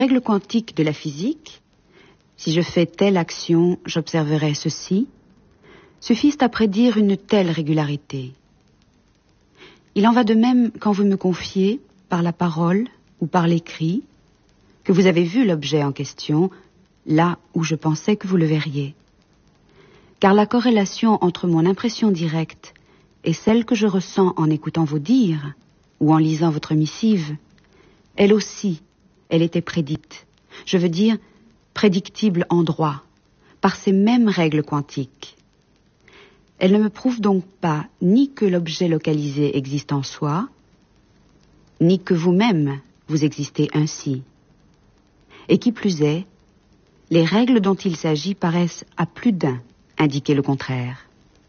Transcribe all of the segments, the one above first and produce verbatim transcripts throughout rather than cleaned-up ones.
règles quantiques de la physique, si je fais telle action, j'observerai ceci, suffisent à prédire une telle régularité. Il en va de même quand vous me confiez, par la parole ou par l'écrit, que vous avez vu l'objet en question, là où je pensais que vous le verriez. Car la corrélation entre mon impression directe et celle que je ressens en écoutant vos dires ou en lisant votre missive, elle aussi, elle était prédite. Je veux dire, prédictible en droit, par ces mêmes règles quantiques. Elle ne me prouve donc pas ni que l'objet localisé existe en soi, ni que vous-même vous existez ainsi. Et qui plus est, les règles dont il s'agit paraissent à plus d'un indiquer le contraire.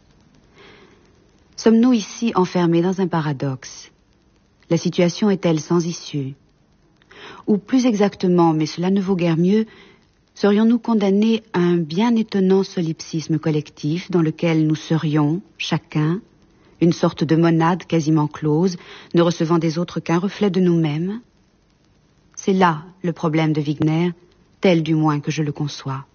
Sommes-nous ici enfermés dans un paradoxe? La situation est-elle sans issue? Ou plus exactement, mais cela ne vaut guère mieux, serions-nous condamnés à un bien étonnant solipsisme collectif dans lequel nous serions, chacun, une sorte de monade quasiment close, ne recevant des autres qu'un reflet de nous-mêmes? C'est là le problème de Wigner, tel du moins que je le conçois.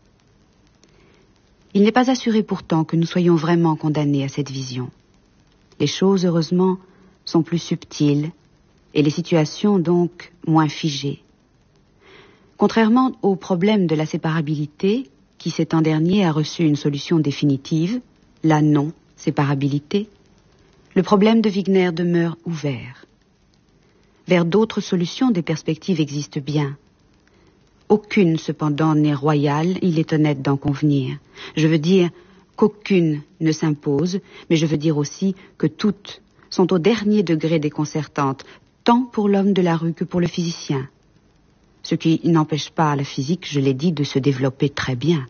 Il n'est pas assuré pourtant que nous soyons vraiment condamnés à cette vision. Les choses, heureusement, sont plus subtiles et les situations donc moins figées. Contrairement au problème de la séparabilité, qui cet an dernier a reçu une solution définitive, la non-séparabilité, le problème de Wigner demeure ouvert. Vers d'autres solutions, des perspectives existent bien. Aucune, cependant, n'est royale, il est honnête d'en convenir. Je veux dire qu'aucune ne s'impose, mais je veux dire aussi que toutes sont au dernier degré déconcertantes, tant pour l'homme de la rue que pour le physicien. Ce qui n'empêche pas la physique, je l'ai dit, de se développer très bien.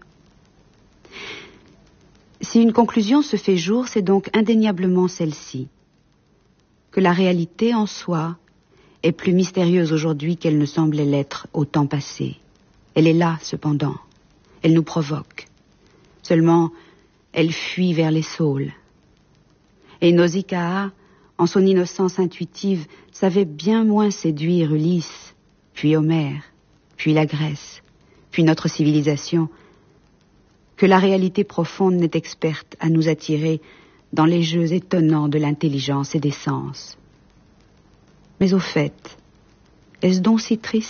Si une conclusion se fait jour, c'est donc indéniablement celle-ci, que la réalité en soi est plus mystérieuse aujourd'hui qu'elle ne semblait l'être au temps passé. Elle est là, cependant. Elle nous provoque. Seulement, elle fuit vers les saules. Et Nausicaa, en son innocence intuitive, savait bien moins séduire Ulysse, puis Homère, puis la Grèce, puis notre civilisation, que la réalité profonde n'est experte à nous attirer dans les jeux étonnants de l'intelligence et des sens. Mais au fait, est-ce donc si triste ?